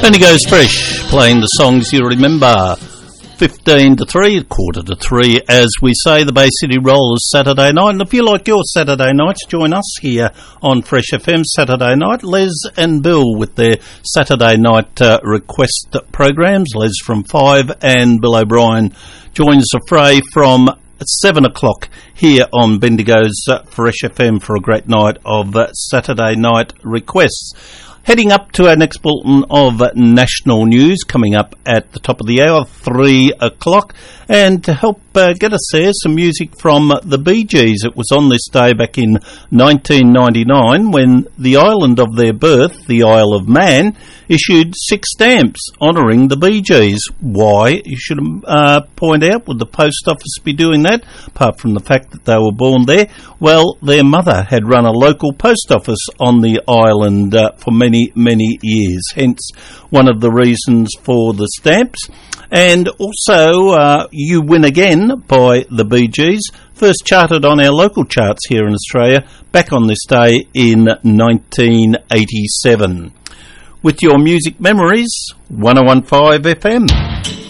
And he goes fresh, playing the songs you remember. 15 to 3, quarter to 3, as we say, the Bay City Rollers Saturday night. And if you like your Saturday nights, join us here on Fresh FM Saturday night. Les and Bill with their Saturday night request programs. Les from 5 and Bill O'Brien joins the fray from 7 o'clock here on Bendigo's Fresh FM for a great night of Saturday night requests. Heading up to our next bulletin of national news coming up at the top of the hour, 3 o'clock. And to help get us there, some music from the Bee Gees. It was on this day back in 1999 when the island of their birth, the Isle of Man, issued 6 stamps honouring the Bee Gees. Why, you should point out, would the post office be doing that, apart from the fact that they were born there? Well, their mother had run a local post office on the island for many, many years, hence one of the reasons for the stamps. And also, You Win Again by the Bee Gees, first charted on our local charts here in Australia back on this day in 1987. With your music memories, 101.5 FM.